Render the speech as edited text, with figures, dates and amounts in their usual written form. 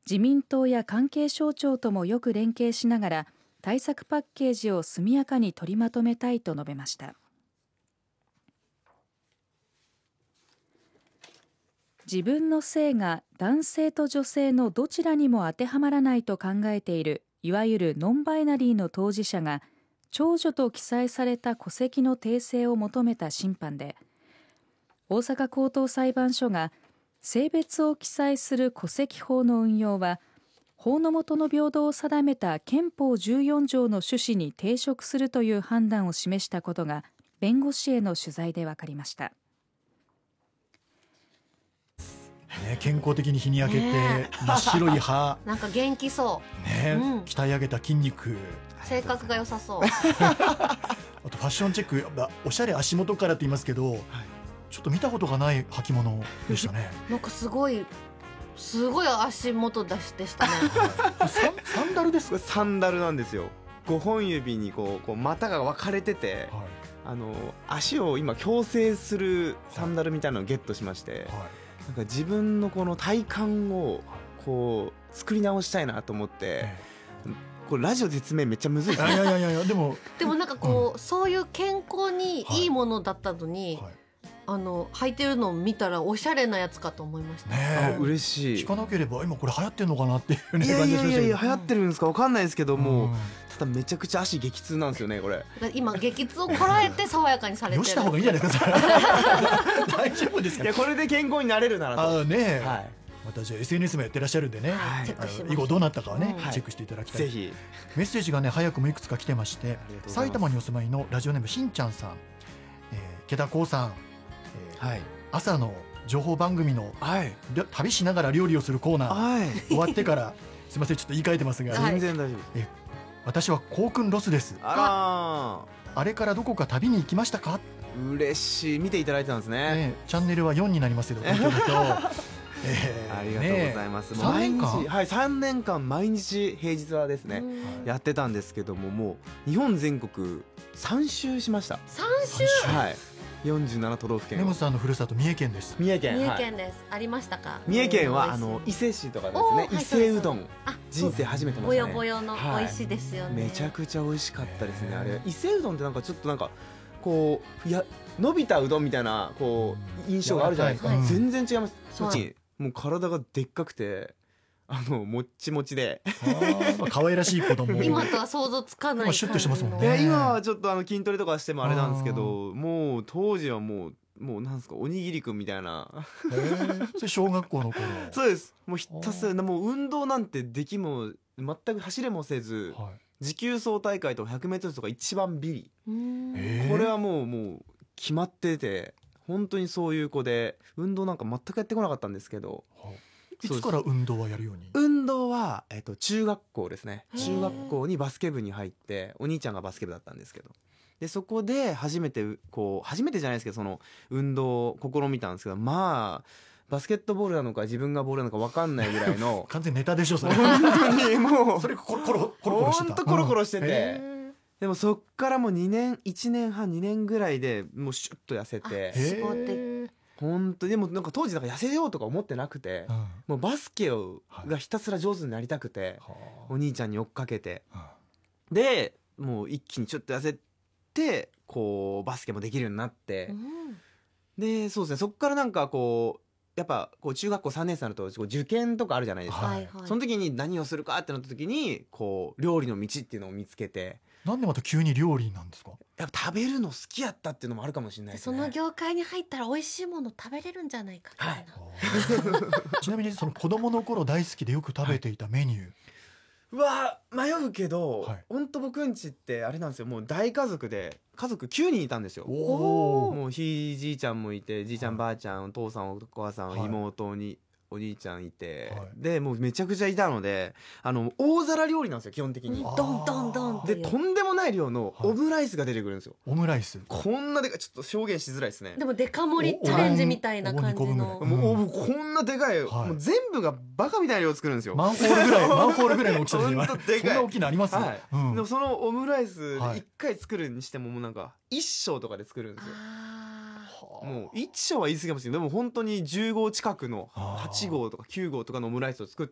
自民党や関係省庁ともよく連携しながら対策パッケージを速やかに取りまとめたいと述べました。自分の性が男性と女性のどちらにも当てはまらないと考えているいわゆるノンバイナリーの当事者が長女と記載された戸籍の訂正を求めた審判で、大阪高等裁判所が性別を記載する戸籍法の運用は法の下の平等を定めた憲法14条の趣旨に抵触するという判断を示したことが弁護士への取材で分かりました。 健康的に日に焼けて、真っ白い歯なんか元気そう、 鍛え上げた筋肉、 性格が良さそうあとファッションチェック、おしゃれ足元からって言いますけど、ちょっと見たことがない履物でしたねなんかすごい足元でしたねサンダルですか？ サンダルなんですよ。5本指にこう股が分かれてて、足を今矯正するサンダルみたいなのをゲットしまして、なんか自分のこの体幹をこう作り直したいなと思って、これラジオ説明めっちゃむずいですね。 いやでもなんかこう、そういう健康にいいものだったのに、履いてるのを見たらおしゃれなやつかと思いましたね。嬉しい。 聞かなければ今これ流行ってんのかなっていう感じいでしましたけど。 いや流行ってるんですか分かんないですけども、ただめちゃくちゃ足激痛なんですよねこれ。 今激痛をこらえて爽やかにされてる。 よした方がいいんじゃないですか大丈夫ですか？ いやこれで健康になれるならと。 またじゃあ SNS もやってらっしゃるんでね、以後どうなったかはね、チェックしていただきたい。 ぜひ。 メッセージがね早くもいくつか来てまして、埼玉にお住まいのラジオネームしんちゃんさん、毛田光さん、朝の情報番組の旅しながら料理をするコーナー終わってからすみませんちょっと言い換えてますが、 全然大丈夫。 私はコウ君ロスです。あれからどこか旅に行きましたか？ 嬉しい。見ていただいてたんですね。 チャンネルは4になりますけどありがとうございます。3年間毎日平日はですねやってたんですけども、もう日本全国3周しました。 3周？ はい。47都道府県。 ネムさんのふるさと三重県です。 三重県です。ありましたか？ 三重県は伊勢市とかですね、伊勢うどん人生初めてましたね。 ぼよぼよの美味しいですよね。 めちゃくちゃ美味しかったですね。あれ伊勢うどんってなんかちょっとなんかこう伸びたうどんみたいなこう印象があるじゃないですか。全然違います。もう体がでっかくてもっちもちで可愛らしい子供。 今とは想像つかない。 シュッとしてますもんね。 今はちょっと筋トレとかしてもあれなんですけど、もう当時はもうなんですか、おにぎりくんみたいな。 それ小学校の頃？ そうです。もうひたすらもう運動なんてできも全く走れもせず、持久走大会とか 100m とか一番ビリ。これはもう決まってて、本当にそういう子で運動なんか全くやってこなかったんですけど。 いつから運動はやるように？ 運動は、中学校ですね。中学校にバスケ部に入って、お兄ちゃんがバスケ部だったんですけど、でそこで初めてじゃないですけど、その運動を試みたんですけど、まあバスケットボールなのか自分がボールなのか分かんないぐらいの完全ネタでしょそれ。 本当にもうそれコロコロしてた。 本当コロコロしてて、でもそっからもう1年半2年ぐらいでもうシュッと痩せて、本当でもなんか当時なんか痩せようとか思ってなくて、もうバスケがひたすら上手になりたくて、お兄ちゃんに追っかけて、でもう一気にちょっと痩せてこうバスケもできるようになって、でそうですね、そっからなんかこうやっぱこう中学校3年生になると受験とかあるじゃないですか、その時に何をするかってなった時にこう料理の道っていうのを見つけて。 なんでまた急に料理なんですか？ やっぱ食べるの好きやったっていうのもあるかもしれないですね。 その業界に入ったら美味しいもの食べれるんじゃないかみたいな。ちなみにその子供の頃大好きでよく食べていたメニュー、 は迷うけど、本当僕んちってあれなんですよ、もう大家族で家族9人いたんですよ。もうひいじいちゃんもいて、じいちゃんばあちゃん、お父さんお母さん、妹にお兄ちゃんいて、でもうめちゃくちゃいたので、大皿料理なんですよ基本的に。 ドンドンドンでとんでもない量のオムライスが出てくるんですよ。 オムライスこんなでかい、ちょっと表現しづらいですね。 でもデカ盛りチャレンジみたいな感じの、 もうこんなでかい、もう全部がバカみたいな量作るんですよ。 マンホールぐらいの大きさで。 本当でかい。 そんな大きいのあります？ でもそのオムライス1回作るにしてももうなんか1升とかで作るんですよ。もう1升は言い過ぎかもしれない。でも本当に10合近くの8合とか9合とかのオムライスを作っ